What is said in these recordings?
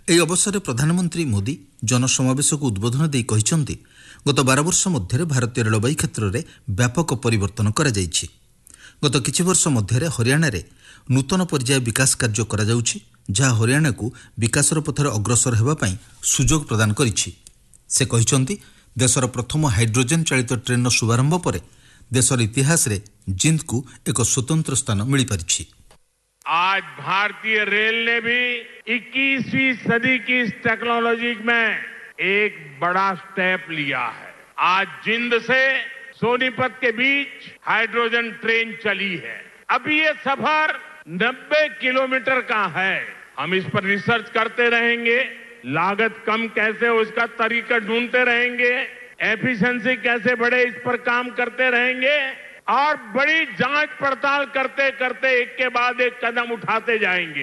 ଏହି ଅବସରରେ ପ୍ରଧାନମନ୍ତ୍ରୀ ମୋଦି ଜନସମାବେଶକୁ ଉଦ୍ବୋଧନ ଦେଇ କହିଛନ୍ତି ଗତ 12 ବର୍ଷ ମଧ୍ୟରେ ଭାରତୀୟ ରେଳବାଇ କ୍ଷେତ୍ରରେ ବ୍ୟାପକ ପରିବର୍ତ୍ତନ କରାଯାଇଛି। ଗତ କିଛି ବର୍ଷ ମଧ୍ୟରେ ହରିୟାଣାରେ ନୂତନ ପର୍ଯ୍ୟାୟ ବିକାଶ କାର୍ଯ୍ୟ କରାଯାଉଛି, ଯାହା ହରିୟାଣାକୁ ବିକାଶର ପଥରେ ଅଗ୍ରସର ହେବା ପାଇଁ ସୁଯୋଗ ପ୍ରଦାନ କରିଛି। ସେ କହିଛନ୍ତି ଦେଶର ପ୍ରଥମ ହାଇଡ୍ରୋଜେନ୍ ଚାଳିତ ଟ୍ରେନ୍ର ଶୁଭାରମ୍ଭ ପରେ ଦେଶର ଇତିହାସରେ ଜିନ୍ଦକୁ ଏକ ସ୍ୱତନ୍ତ୍ର ସ୍ଥାନ ମିଳିପାରିଛି। आज भारतीय रेल ने भी 21वीं सदी की इस टेक्नोलॉजी में एक बड़ा स्टेप लिया है। आज जिंद से सोनीपत के बीच हाइड्रोजन ट्रेन चली है। अभी ये सफर 90 किलोमीटर का है। हम इस पर रिसर्च करते रहेंगे, लागत कम कैसे हो इसका तरीका ढूंढते रहेंगे, एफिशिएंसी कैसे बढ़े इस पर काम करते रहेंगे और बड़ी जांच पड़ताल करते करते एक के बाद एक कदम उठाते जाएंगे।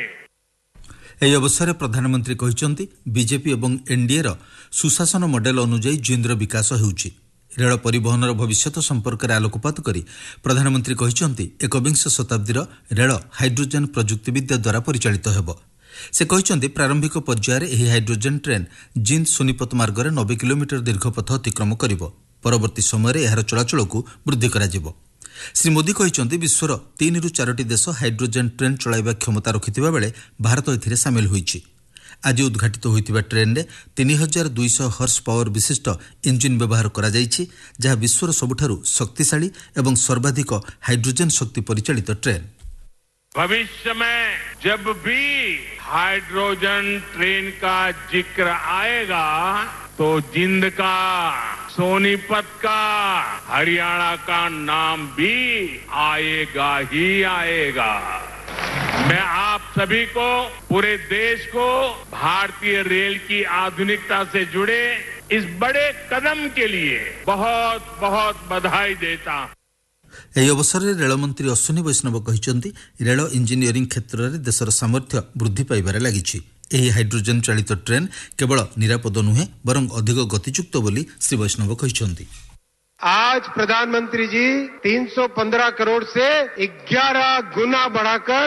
ଏହି ଅବସରରେ ପ୍ରଧାନମନ୍ତ୍ରୀ କହିଛନ୍ତି ବିଜେପି ଏବଂ ଏନ୍ଡିଏର ସୁଶାସନ ମଡେଲ ଅନୁଯାୟୀ ଜିନ୍ଦର ବିକାଶ ହେଉଛି। ରେଳ ପରିବହନର ଭବିଷ୍ୟତ ସମ୍ପର୍କରେ ଆଲୋକପାତ କରି ପ୍ରଧାନମନ୍ତ୍ରୀ କହିଛନ୍ତି ଏକବିଂଶ ଶତାବ୍ଦୀର ରେଳ ହାଇଡ୍ରୋଜେନ୍ ପ୍ରଯୁକ୍ତିବିଦ୍ୟା ଦ୍ୱାରା ପରିଚାଳିତ ହେବ। ସେ କହିଛନ୍ତି ପ୍ରାରମ୍ଭିକ ପର୍ଯ୍ୟାୟରେ ଏହି ହାଇଡ୍ରୋଜେନ୍ ଟ୍ରେନ୍ ଜିନ୍ଦ ସୋନିପତ ମାର୍ଗରେ 90 କିଲୋମିଟର ଦୀର୍ଘ ପଥ ଅତିକ୍ରମ କରିବ। ପରବର୍ତ୍ତୀ ସମୟରେ ଏହାର ଚଳାଚଳକୁ ବୃଦ୍ଧି କରାଯିବ। ଶ୍ରୀ ମୋଦି କହିଛନ୍ତି ବିଶ୍ୱର 3ରୁ 4ଟି ଦେଶ ହାଇଡ୍ରୋଜେନ୍ ଟ୍ରେନ୍ ଚଳାଇବା କ୍ଷମତା ରଖିଥିବା ବେଳେ ଭାରତ ଏଥିରେ ସାମିଲ ହୋଇଛି। ଆଜି ଉଦ୍ଘାଟିତ ହୋଇଥିବା ଟ୍ରେନ୍ରେ 3200 ହର୍ସ ପାୱାର ବିଶିଷ୍ଟ ଇଞ୍ଜିନ୍ ବ୍ୟବହାର କରାଯାଇଛି, ଯାହା ବିଶ୍ୱର ସବୁଠାରୁ ଶକ୍ତିଶାଳୀ ଏବଂ ସର୍ବାଧିକ ହାଇଡ୍ରୋଜେନ୍ ଶକ୍ତି ପରିଚାଳିତ ଟ୍ରେନ୍। भविष्य में जब भी हाइड्रोजन ट्रेन का जिक्र आएगा तो जिंद का, सोनीपत का, हरियाणा का नाम भी आएगा ही आएगा। मैं आप सभी को, पूरे देश को भारतीय रेल की आधुनिकता से जुड़े इस बड़े कदम के लिए बहुत बहुत बधाई देता हूं। ଏହି ଅବସରରେ ରେଳମନ୍ତ୍ରୀ ଅଶ୍ୱିନୀ ବୈଷ୍ଣବ କହିଛନ୍ତି ରେଳ ଇଞ୍ଜିନିୟରିଂ କ୍ଷେତ୍ରରେ ଦେଶର ସାମର୍ଥ୍ୟ ବୃଦ୍ଧି ପାଇବାରେ ଲାଗିଛି। ଏହି ହାଇଡ୍ରୋଜେନ୍ ଚାଳିତ ଟ୍ରେନ୍ କେବଳ ନିରାପଦ ନୁହେଁ ବରଂ ଅଧିକ ଗତିଯୁକ୍ତ ବୋଲି ଶ୍ରୀ ବୈଷ୍ଣବ କହିଛନ୍ତି। आज प्रधानमंत्री जी 315 करोड़ से 11 गुना बढ़ाकर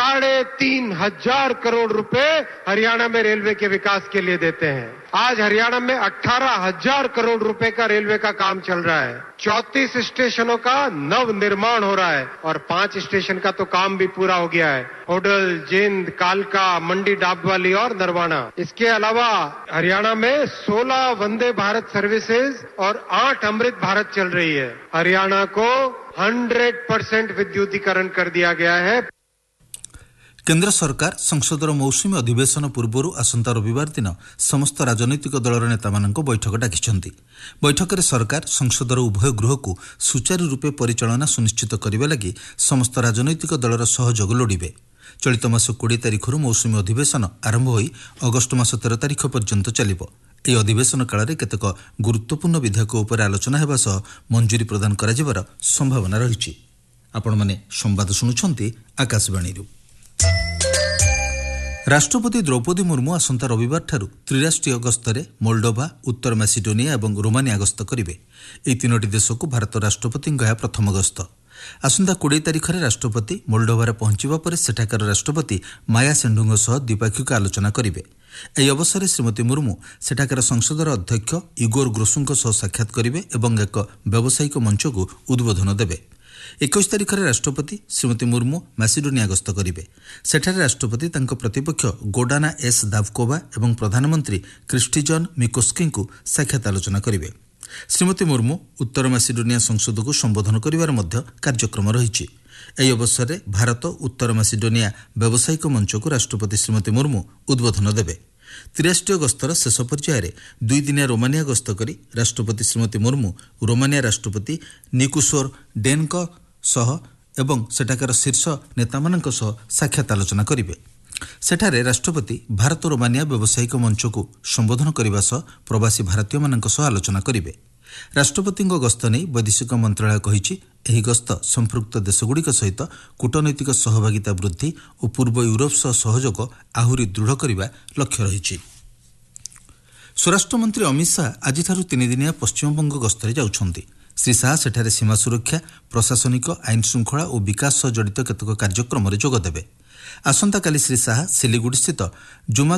3,500 करोड़ रुपए हरियाणा में रेलवे के विकास के लिए देते हैं। आज हरियाणा में 18,000 करोड़ रुपए का रेलवे का काम चल रहा है। 34 स्टेशनों का नव निर्माण हो रहा है और 5 स्टेशन का तो काम भी पूरा हो गया है, होडल, जिंद, कालका, मंडी डाबवाली और नरवाना। इसके अलावा हरियाणा में 16 वंदे भारत सर्विसेज और 8 अमृत भारत चल रही है। हरियाणा को 100% विद्युतीकरण कर दिया गया है। କେନ୍ଦ୍ର ସରକାର ସଂସଦର ମୌସୁମୀ ଅଧିବେଶନ ପୂର୍ବରୁ ଆସନ୍ତା ରବିବାର ଦିନ ସମସ୍ତ ରାଜନୈତିକ ଦଳର ନେତାମାନଙ୍କ ବୈଠକ ଡାକିଛନ୍ତି। ବୈଠକରେ ସରକାର ସଂସଦର ଉଭୟ ଗୃହକୁ ସୁଚାରୁ ରୂପେ ପରିଚାଳନା ସୁନିଶ୍ଚିତ କରିବା ଲାଗି ସମସ୍ତ ରାଜନୈତିକ ଦଳର ସହଯୋଗ ଲୋଡ଼ିବେ। ଚଳିତ ମାସ 20 ତାରିଖରୁ ମୌସୁମୀ ଅଧିବେଶନ ଆରମ୍ଭ ହୋଇ ଅଗଷ୍ଟ ମାସ 13 ତାରିଖ ପର୍ଯ୍ୟନ୍ତ ଚାଲିବ। ଏହି ଅଧିବେଶନ କାଳରେ କେତେକ ଗୁରୁତ୍ୱପୂର୍ଣ୍ଣ ବିଧେୟକ ଉପରେ ଆଲୋଚନା ହେବା ସହ ମଞ୍ଜୁରୀ ପ୍ରଦାନ କରାଯିବାର ସମ୍ଭାବନା ରହିଛି। ଆପଣମାନେ ସମ୍ବାଦ ଶୁଣୁଛନ୍ତି ଆକାଶବାଣୀରୁ। ରାଷ୍ଟ୍ରପତି ଦ୍ରୌପଦୀ ମୁର୍ମୁ ଆସନ୍ତା ରବିବାରଠାରୁ ତ୍ରିରାଷ୍ଟ୍ରୀୟ ଗସ୍ତରେ ମୋଲ୍ଡୋଭା, ଉତ୍ତର ମାସିଡୋନିଆ ଏବଂ ରୋମାନିଆ ଗସ୍ତ କରିବେ। ଏହି 3ଟି ଦେଶକୁ ଭାରତ ରାଷ୍ଟ୍ରପତିଙ୍କ ଏହା ପ୍ରଥମ ଗସ୍ତ। ଆସନ୍ତା 20 ତାରିଖରେ ରାଷ୍ଟ୍ରପତି ମୋଲ୍ଡୋଭାରେ ପହଞ୍ଚିବା ପରେ ସେଠାକାର ରାଷ୍ଟ୍ରପତି ମାୟା ସେଣ୍ଡୁଙ୍କ ସହ ଦ୍ୱିପାକ୍ଷିକ ଆଲୋଚନା କରିବେ। ଏହି ଅବସରରେ ଶ୍ରୀମତୀ ମୁର୍ମୁ ସେଠାକାର ସଂସଦର ଅଧ୍ୟକ୍ଷ ଇଗୋର ଗ୍ରୋସୁଙ୍କ ସହ ସାକ୍ଷାତ କରିବେ ଏବଂ ଏକ ବ୍ୟବସାୟିକ ମଞ୍ଚକୁ ଉଦ୍ବୋଧନ ଦେବେ। 21 ତାରିଖରେ ରାଷ୍ଟ୍ରପତି ଶ୍ରୀମତୀ ମୁର୍ମୁ ମାସିଡୋନିଆ ଗସ୍ତ କରିବେ। ସେଠାରେ ରାଷ୍ଟ୍ରପତି ତାଙ୍କ ପ୍ରତିପକ୍ଷ ଗୋଡାନା ଏସ୍ ଦାଭକୋଭା ଏବଂ ପ୍ରଧାନମନ୍ତ୍ରୀ କ୍ରିଷ୍ଟିଜନ ମିକୋସ୍କିଙ୍କୁ ସାକ୍ଷାତ ଆଲୋଚନା କରିବେ। ଶ୍ରୀମତୀ ମୁର୍ମୁ ଉତ୍ତର ମାସିଡୋନିଆ ସଂସଦକୁ ସମ୍ବୋଧନ କରିବାର ମଧ୍ୟ କାର୍ଯ୍ୟକ୍ରମ ରହିଛି। ଏହି ଅବସରରେ ଭାରତ ଉତ୍ତର ମାସିଡୋନିଆ ବ୍ୟବସାୟିକ ମଞ୍ଚକୁ ରାଷ୍ଟ୍ରପତି ଶ୍ରୀମତୀ ମୁର୍ମୁ ଉଦ୍ବୋଧନ ଦେବେ। ତ୍ରିରାଷ୍ଟ୍ରୀୟ ଗସ୍ତର ଶେଷ ପର୍ଯ୍ୟାୟରେ 2 ଦିନିଆ ରୋମାନିଆ ଗସ୍ତ କରି ରାଷ୍ଟ୍ରପତି ଶ୍ରୀମତୀ ମୁର୍ମୁ ରୋମାନିଆ ରାଷ୍ଟ୍ରପତି ନିକୁସୋର ଡେନ୍ଙ୍କ ସହ ଏବଂ ସେଠାକାର ଶୀର୍ଷ ନେତାମାନଙ୍କ ସହ ସାକ୍ଷାତ ଆଲୋଚନା କରିବେ। ସେଠାରେ ରାଷ୍ଟ୍ରପତି ଭାରତ ରୋମାନିଆ ବ୍ୟବସାୟିକ ମଞ୍ଚକୁ ସମ୍ବୋଧନ କରିବା ସହ ପ୍ରବାସୀ ଭାରତୀୟମାନଙ୍କ ସହ ଆଲୋଚନା କରିବେ। ରାଷ୍ଟ୍ରପତିଙ୍କ ଗସ୍ତ ନେଇ ବୈଦେଶିକ ମନ୍ତ୍ରଣାଳୟ କହିଛି ଏହି ଗସ୍ତ ସମ୍ପୃକ୍ତ ଦେଶଗୁଡ଼ିକ ସହିତ କୂଟନୈତିକ ସହଭାଗିତା ବୃଦ୍ଧି ଓ ପୂର୍ବ ୟୁରୋପ ସହ ସହଯୋଗ ଆହୁରି ଦୃଢ଼ କରିବା ଲକ୍ଷ୍ୟ ରହିଛି। ସ୍ୱରାଷ୍ଟ୍ରମନ୍ତ୍ରୀ ଅମିତ ଶାହା ଆଜିଠାରୁ 3 ଦିନିଆ ପଶ୍ଚିମବଙ୍ଗ ଗସ୍ତରେ ଯାଉଛନ୍ତି। ଶ୍ରୀ ଶାହା ସେଠାରେ ସୀମା ସୁରକ୍ଷା, ପ୍ରଶାସନିକ, ଆଇନ ଶୃଙ୍ଖଳା ଓ ବିକାଶ ସହ ଜଡ଼ିତ କେତେକ କାର୍ଯ୍ୟକ୍ରମରେ ଯୋଗ ଦେବେ। ଆସନ୍ତାକାଲି ଶ୍ରୀ ଶାହା ସିଲିଗୁଡ଼ି ସ୍ଥିତ ଜୁମା